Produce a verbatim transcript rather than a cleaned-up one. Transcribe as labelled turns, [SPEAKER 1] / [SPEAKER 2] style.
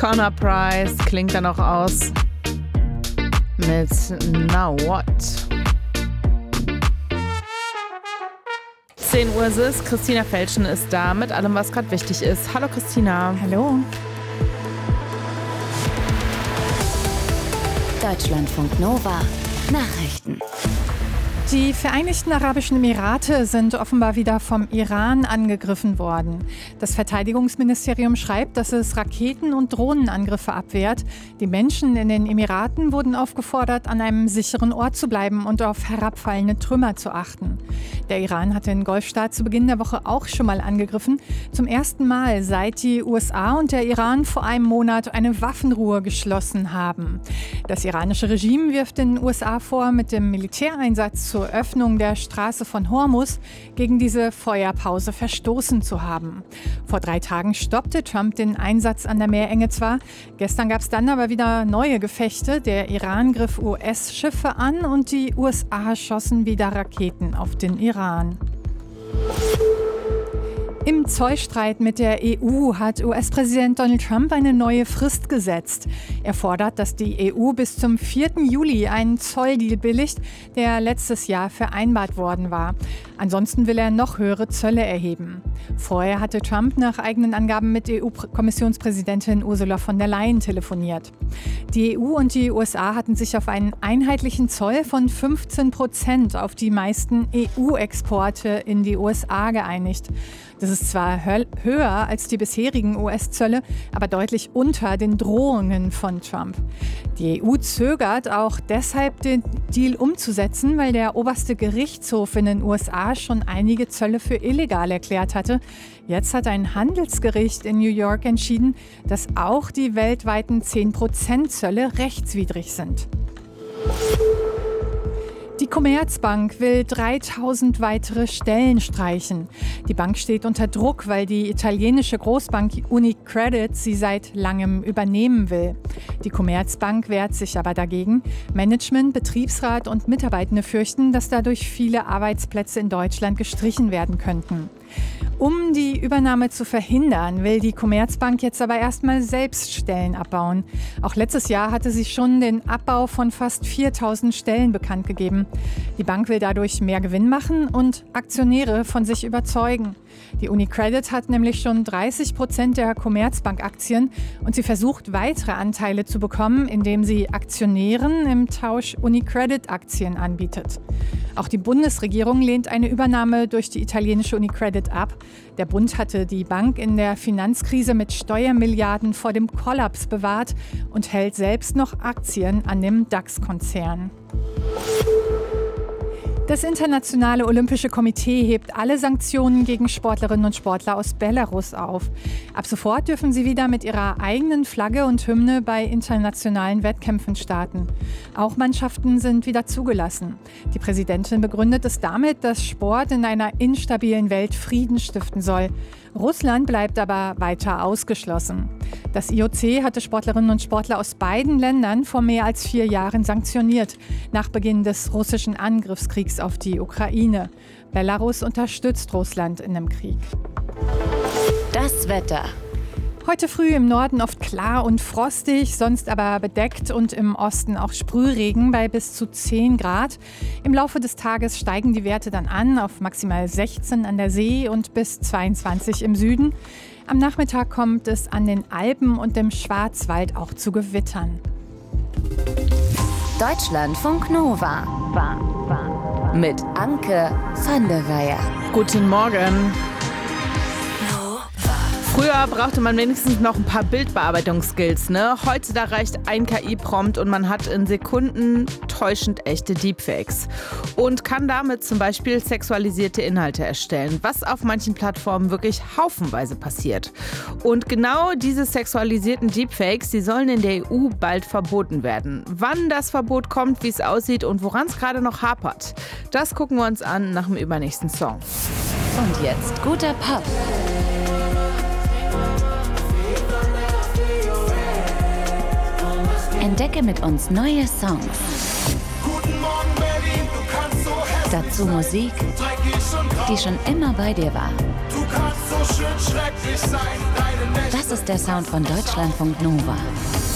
[SPEAKER 1] Connor Price klingt dann auch aus mit Now What. zehn Uhr ist es, Christina Felschen ist da mit allem, was gerade wichtig ist. Hallo Christina.
[SPEAKER 2] Hallo.
[SPEAKER 3] Deutschlandfunk Nova Nachrichten.
[SPEAKER 2] Die Vereinigten Arabischen Emirate sind offenbar wieder vom Iran angegriffen worden. Das Verteidigungsministerium schreibt, dass es Raketen- und Drohnenangriffe abwehrt. Die Menschen in den Emiraten wurden aufgefordert, an einem sicheren Ort zu bleiben und auf herabfallende Trümmer zu achten. Der Iran hatte den Golfstaat zu Beginn der Woche auch schon mal angegriffen. Zum ersten Mal, seit die U S A und der Iran vor einem Monat eine Waffenruhe geschlossen haben. Das iranische Regime wirft den U S A vor, mit dem Militäreinsatz zur Öffnung der Straße von Hormuz gegen diese Feuerpause verstoßen zu haben. Vor drei Tagen stoppte Trump den Einsatz an der Meerenge zwar. Gestern gab es dann aber wieder neue Gefechte. Der Iran griff U S-Schiffe an und die U S A schossen wieder Raketen auf den Iran. Im Zollstreit mit der E U hat U S-Präsident Donald Trump eine neue Frist gesetzt. Er fordert, dass die E U bis zum vierten Juli einen Zolldeal billigt, der letztes Jahr vereinbart worden war. Ansonsten will er noch höhere Zölle erheben. Vorher hatte Trump nach eigenen Angaben mit E U-Kommissionspräsidentin Ursula von der Leyen telefoniert. Die E U und die U S A hatten sich auf einen einheitlichen Zoll von fünfzehn Prozent auf die meisten E U-Exporte in die U S A geeinigt. Das ist zwar höher als die bisherigen U S-Zölle, aber deutlich unter den Drohungen von Trump. Die E U zögert auch deshalb, den Deal umzusetzen, weil der oberste Gerichtshof in den U S A schon einige Zölle für illegal erklärt hatte. Jetzt hat ein Handelsgericht in New York entschieden, dass auch die weltweiten zehn Prozent Zölle rechtswidrig sind. Die Commerzbank will dreitausend weitere Stellen streichen. Die Bank steht unter Druck, weil die italienische Großbank UniCredit sie seit langem übernehmen will. Die Commerzbank wehrt sich aber dagegen. Management, Betriebsrat und Mitarbeitende fürchten, dass dadurch viele Arbeitsplätze in Deutschland gestrichen werden könnten. Um die Übernahme zu verhindern, will die Commerzbank jetzt aber erstmal selbst Stellen abbauen. Auch letztes Jahr hatte sie schon den Abbau von fast viertausend Stellen bekannt gegeben. Die Bank will dadurch mehr Gewinn machen und Aktionäre von sich überzeugen. Die UniCredit hat nämlich schon dreißig Prozent der Commerzbank-Aktien und sie versucht, weitere Anteile zu bekommen, indem sie Aktionären im Tausch UniCredit-Aktien anbietet. Auch die Bundesregierung lehnt eine Übernahme durch die italienische UniCredit ab. Der Bund hatte die Bank in der Finanzkrise mit Steuermilliarden vor dem Kollaps bewahrt und hält selbst noch Aktien an dem DAX-Konzern. Das Internationale Olympische Komitee hebt alle Sanktionen gegen Sportlerinnen und Sportler aus Belarus auf. Ab sofort dürfen sie wieder mit ihrer eigenen Flagge und Hymne bei internationalen Wettkämpfen starten. Auch Mannschaften sind wieder zugelassen. Die Präsidentin begründet es damit, dass Sport in einer instabilen Welt Frieden stiften soll. Russland bleibt aber weiter ausgeschlossen. Das I O C hatte Sportlerinnen und Sportler aus beiden Ländern vor mehr als vier Jahren sanktioniert, nach Beginn des russischen Angriffskriegs auf die Ukraine. Belarus unterstützt Russland in dem Krieg.
[SPEAKER 3] Das Wetter.
[SPEAKER 2] Heute früh im Norden oft klar und frostig, sonst aber bedeckt und im Osten auch Sprühregen bei bis zu zehn Grad. Im Laufe des Tages steigen die Werte dann an auf maximal sechzehn an der See und bis zweiundzwanzig im Süden. Am Nachmittag kommt es an den Alpen und im Schwarzwald auch zu Gewittern.
[SPEAKER 3] Deutschlandfunk Nova mit Anke van der Weyer.
[SPEAKER 1] Guten Morgen. Früher brauchte man wenigstens noch ein paar Bildbearbeitungsskills, ne? Heute da reicht ein K I-Prompt und man hat in Sekunden täuschend echte Deepfakes und kann damit zum Beispiel sexualisierte Inhalte erstellen, was auf manchen Plattformen wirklich haufenweise passiert. Und genau diese sexualisierten Deepfakes, die sollen in der E U bald verboten werden. Wann das Verbot kommt, wie es aussieht und woran es gerade noch hapert, das gucken wir uns an nach dem übernächsten Song.
[SPEAKER 3] Und jetzt guter Pop. Entdecke mit uns neue Songs.
[SPEAKER 4] Guten Morgen, Berlin, du kannst so hässlich
[SPEAKER 3] Dazu Musik,
[SPEAKER 4] sein. Dreckig und grau.
[SPEAKER 3] die schon immer bei dir war.
[SPEAKER 4] Du kannst so schön schrecklich sein, deine Nächte.
[SPEAKER 3] Das ist der Sound von Deutschlandfunk Nova.